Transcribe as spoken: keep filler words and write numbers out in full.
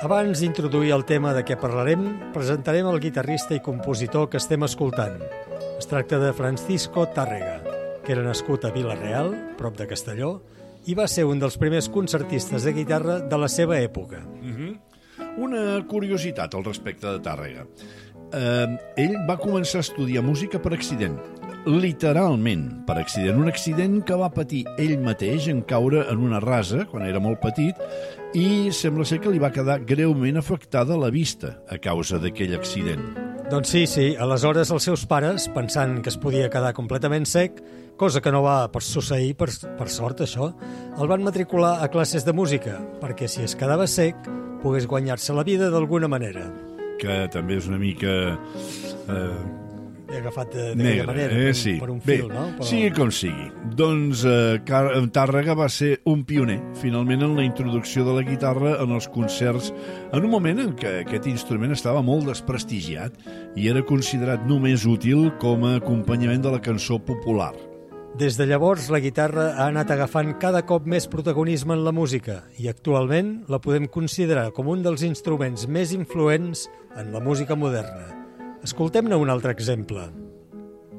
Abans d'introduir el tema de què parlarem, presentarem el guitarrista i compositor que estem escoltant. Es tracta de Francisco Tàrrega, que era nascut a Vila-real, prop de Castelló, i va ser un dels primers concertistes de guitarra de la seva època. Mm-hmm. Una curiositat al respecte de Tàrrega. Eh, ell va començar a estudiar música per accident, literalment per accident. Un accident que va patir ell mateix en caure en una rasa quan era molt petit i sembla ser que li va quedar greument afectada la vista a causa d'aquell accident. Doncs sí, sí. Aleshores els seus pares, pensant que es podia quedar completament sec, cosa que no va per succeir, per, per sort això, el van matricular a classes de música, perquè si es quedava sec pogués guanyar-se la vida d'alguna manera. Que també és una mica... Eh, He agafat d'aquella manera, eh, per, sí. per un fil, Bé, no? Però... sigui com sigui. Doncs eh, Tàrrega va ser un pioner, finalment, en la introducció de la guitarra en els concerts, en un moment en què aquest instrument estava molt desprestigiat i era considerat només útil com a acompanyament de la cançó popular. Des de llavors, la guitarra ha anat agafant cada cop més protagonisme en la música i actualment la podem considerar com un dels instruments més influents en la música moderna. Escoltem-ne un altre exemple.